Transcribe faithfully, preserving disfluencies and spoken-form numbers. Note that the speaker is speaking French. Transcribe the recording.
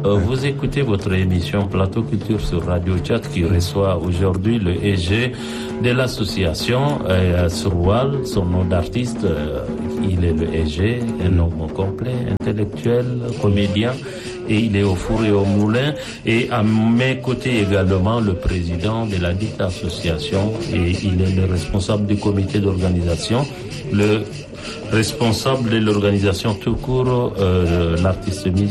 Euh, vous écoutez votre émission Plateau Culture sur Radio Tchad qui reçoit aujourd'hui le E G de l'association euh, Surwal, son nom d'artiste, euh, il est le E G, un homme complet, intellectuel, comédien, et il est au four et au moulin. Et à mes côtés également le président de la dite association, et il est le responsable du comité d'organisation, le responsable de l'organisation tout court, euh, l'artiste